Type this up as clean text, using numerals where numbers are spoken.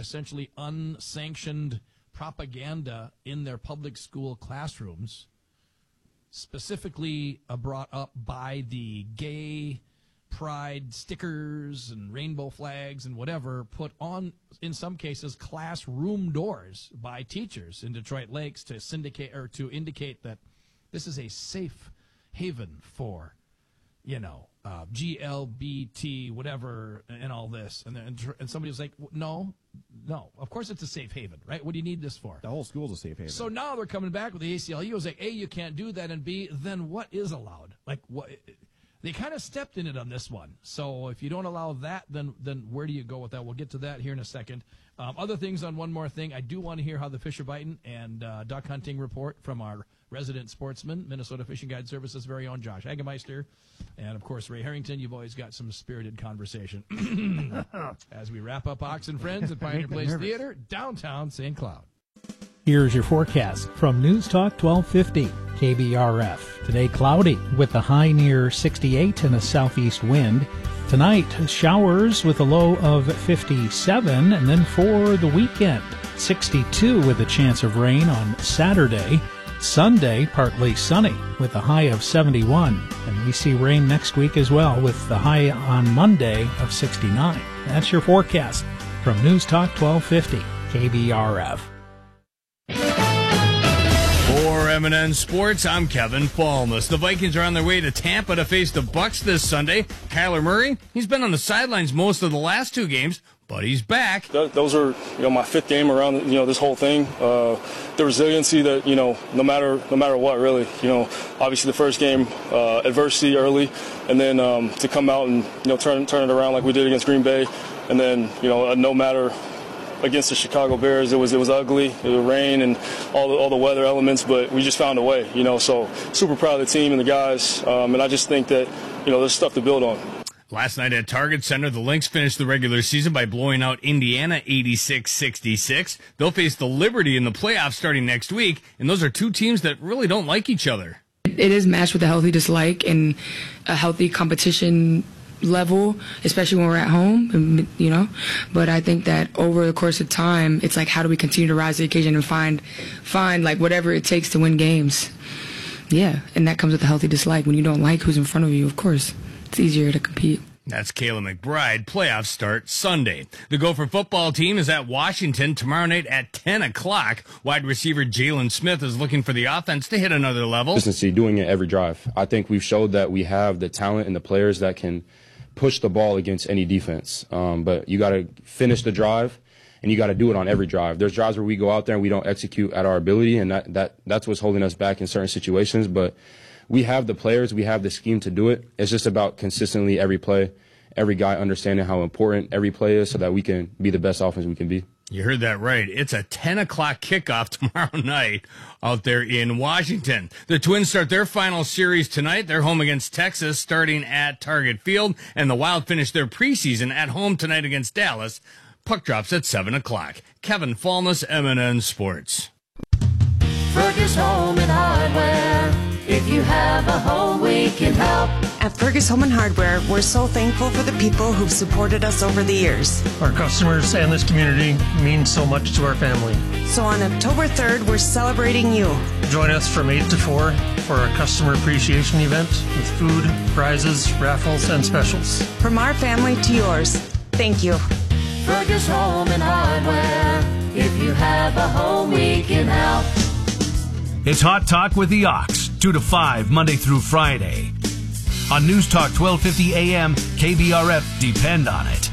essentially unsanctioned propaganda in their public school classrooms, specifically brought up by the gay pride stickers and rainbow flags and whatever, put on, in some cases, classroom doors by teachers in Detroit Lakes to syndicate or to indicate that this is a safe haven for, GLBT, whatever, and all this. And somebody was like, no, of course it's a safe haven, right? What do you need this for? The whole school's a safe haven. So now they're coming back with the ACLU. It was like, A, you can't do that, and B, then what is allowed? Like, what? They kind of stepped in it on this one. So if you don't allow that, then where do you go with that? We'll get to that here in a second. Other things on one more thing. I do want to hear how the Fisher Biting and duck hunting report from our resident sportsman, Minnesota Fishing Guide Services' very own Josh Hagemeister. And, of course, Ray Harrington. You've always got some spirited conversation. As we wrap up Ox and Friends at Pioneer Place Theater, downtown St. Cloud. Here's your forecast from News Talk 1250 KBRF. Today cloudy with a high near 68 and a southeast wind. Tonight showers with a low of 57, and then for the weekend 62 with a chance of rain on Saturday. Sunday partly sunny with a high of 71, and we see rain next week as well with the high on Monday of 69. That's your forecast from News Talk 1250 KBRF. For M&N Sports, I'm Kevin Falmus. The Vikings are on their way to Tampa to face the Bucs this Sunday. Kyler Murray, he's been on the sidelines most of the last two games, but he's back. Those are, my fifth game around, this whole thing. The resiliency that, no matter what, really. Obviously the first game, adversity early, and then to come out and, turn it around like we did against Green Bay, and then, no matter against the Chicago Bears, it was ugly. It was rain and all the weather elements, but we just found a way, So super proud of the team and the guys, and I just think that, there's stuff to build on. Last night at Target Center, the Lynx finished the regular season by blowing out Indiana 86-66. They'll face the Liberty in the playoffs starting next week, and those are two teams that really don't like each other. It is matched with a healthy dislike and a healthy competition level, especially when we're at home, but I think that over the course of time, it's like, how do we continue to rise to the occasion and find like whatever it takes to win games. Yeah, and that comes with a healthy dislike. When you don't like who's in front of you, of course, it's easier to compete. That's Kayla McBride. Playoffs start Sunday. The Gopher football team is at Washington tomorrow night at 10 o'clock. Wide receiver Jalen Smith is looking for the offense to hit another level. Consistency, doing it every drive. I think we've showed that we have the talent and the players that can push the ball against any defense. But you got to finish the drive, and you got to do it on every drive. There's drives where we go out there and we don't execute at our ability, and that's what's holding us back in certain situations. But we have the players, we have the scheme to do it. It's just about consistently every play, every guy understanding how important every play is so that we can be the best offense we can be. You heard that right. It's a 10 o'clock kickoff tomorrow night out there in Washington. The Twins start their final series tonight. They're home against Texas starting at Target Field, and the Wild finish their preseason at home tonight against Dallas. Puck drops at 7 o'clock. Kevin Falmus, M&N Sports. Fergus Home and Hardware. If you have a home, we can help. At Fergus Home and Hardware, we're so thankful for the people who've supported us over the years. Our customers and this community mean so much to our family. So on October 3rd, we're celebrating you. Join us from 8 to 4 for our customer appreciation event with food, prizes, raffles, and specials. From our family to yours, thank you. Fergus Home and Hardware. If you have a home, we can help. It's Hot Talk with the Ox, 2 to 5, Monday through Friday. On News Talk 1250 AM, KBRF, depend on it.